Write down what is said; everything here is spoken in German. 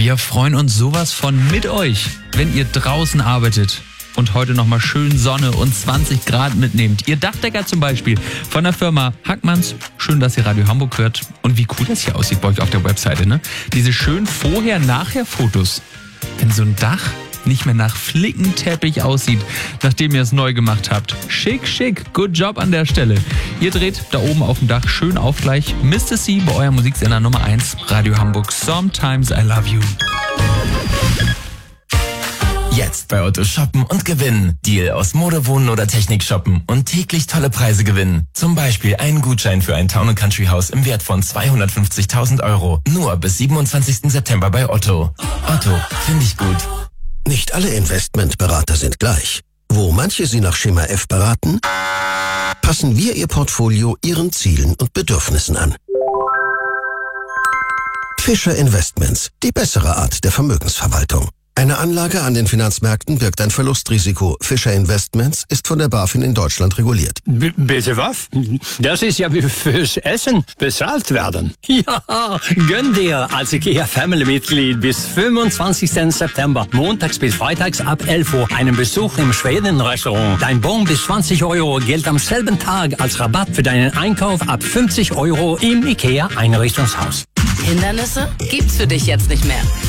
Wir freuen uns sowas von mit euch, wenn ihr draußen arbeitet und heute nochmal schön Sonne und 20 Grad mitnehmt. Ihr Dachdecker zum Beispiel von der Firma Hackmanns. Schön, dass ihr Radio Hamburg hört. Und wie cool das hier aussieht bei euch auf der Webseite, ne? Diese schönen Vorher-Nachher-Fotos. Wenn so ein Dach nicht mehr nach Flickenteppich aussieht, nachdem ihr es neu gemacht habt. Schick, schick. Good job an der Stelle. Ihr dreht da oben auf dem Dach schön auf gleich Mr. C bei eurem Musiksender Nummer 1, Radio Hamburg. Sometimes I Love You. Jetzt bei Otto shoppen und gewinnen. Deal aus Mode, Wohnen oder Technik shoppen und täglich tolle Preise gewinnen. Zum Beispiel einen Gutschein für ein Town & Country Haus im Wert von 250.000 Euro. Nur bis 27. September bei Otto. Otto, finde ich gut. Nicht alle Investmentberater sind gleich. Wo manche Sie nach Schema F beraten, passen wir Ihr Portfolio Ihren Zielen und Bedürfnissen an. Fischer Investments, die bessere Art der Vermögensverwaltung. Eine Anlage an den Finanzmärkten birgt ein Verlustrisiko. Fischer Investments ist von der BaFin in Deutschland reguliert. Bitte was? Das ist ja wie fürs Essen bezahlt werden. Ja, gönn dir als IKEA-Family-Mitglied bis 25. September, montags bis freitags ab 11 Uhr, einen Besuch im Schweden-Restaurant. Dein Bon bis 20 Euro gilt am selben Tag als Rabatt für deinen Einkauf ab 50 Euro im IKEA-Einrichtungshaus. Hindernisse gibt's für dich jetzt nicht mehr.